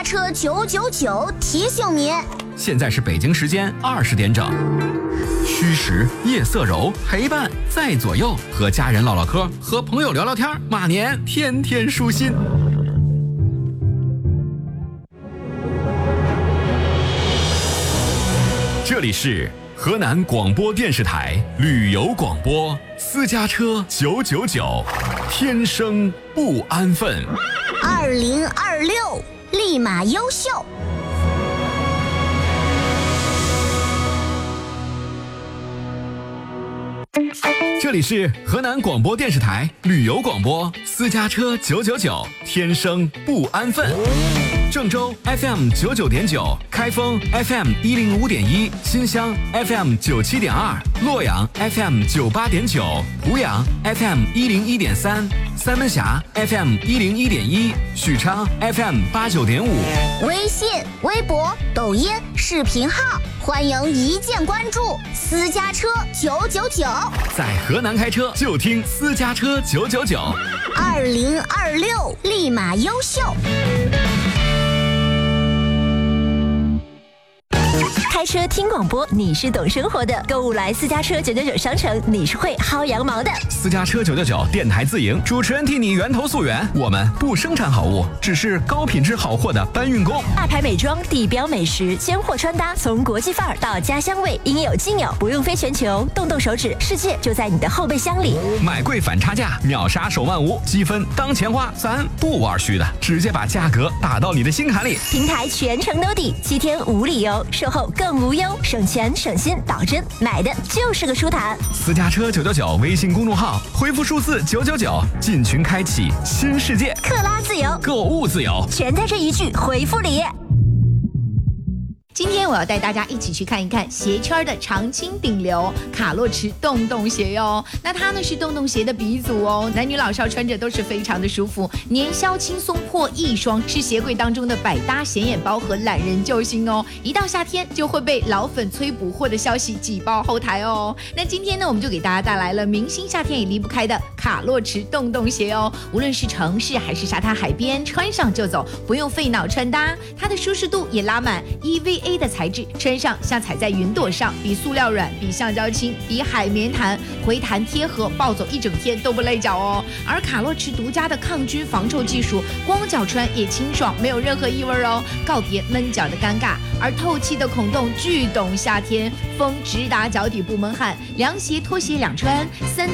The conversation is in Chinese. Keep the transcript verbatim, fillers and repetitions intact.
家车九九九提醒您， 现在是北京时间二十点整。虚实夜色柔，陪伴在左右，和家人唠唠嗑，和朋友聊聊天，马年天天舒心。这里是河南广播电视台旅游广播，私家车九九九，天生不安分。 二零二六立马优秀。 这里是河南广播电视台旅游广播，私家车九九九，天生不安分。郑州 F M 九九点九，开封 F M 一零五点一，新乡 F M 九七点二，洛阳 F M 九八点九，湖阳 F M 一零一点三，三门峡 F M 一零一点一，许昌 F M 八九点五。 微信、微博、抖音、视频号，欢迎一键关注私家车九九九。 在河南开车就听私家车九九九。 二零二六立马优秀。 开车听广播，你是懂生活的；购物来私家车九九九商城，你是会薅羊毛的。 私家车九九九电台自营，主持人替你源头溯源。我们不生产好物，只是高品质好货的搬运工。 大牌美妆、地标美食、尖货穿搭，从国际范儿到家乡味，应有尽有，不用飞全球，动动手指，世界就在你的后备箱里。 买贵反差价，秒杀手慢无，积分当钱花，咱不玩虚的，直接把价格打到你的心坎里。 平台全程兜底，七天无理由，售后更无忧，省钱省心保真，买的就是个舒坦。 私家车九九九微信公众号，回复数字九九九，进群开启新世界， 克拉自由， 购物自由， 全在这一句回复里。 今天我要带大家一起去看一看鞋圈的常青顶流卡洛驰洞洞鞋哟。那它呢是洞洞鞋的鼻祖哦，男女老少穿着都是非常的舒服，年销轻松破一双，是鞋柜当中的百搭显眼包和懒人救星哦。一到夏天就会被老粉催补货的消息挤爆后台哦。那今天呢，我们就给大家带来了明星夏天也离不开的卡洛驰洞洞鞋哦。无论是城市还是沙滩海边，穿上就走，不用费脑穿搭，它的舒适度也拉满 E V A 的材质，穿上像踩在云朵上，比塑料软，比橡胶轻，比海绵弹，回弹贴合，暴走一整天都不累脚哦。而卡洛驰独家的抗菌防臭技术，光脚穿也清爽，没有任何异味哦，告别闷脚的尴尬。而透气的孔洞巨懂夏天，风直达脚底不闷汗，凉鞋拖鞋两穿，三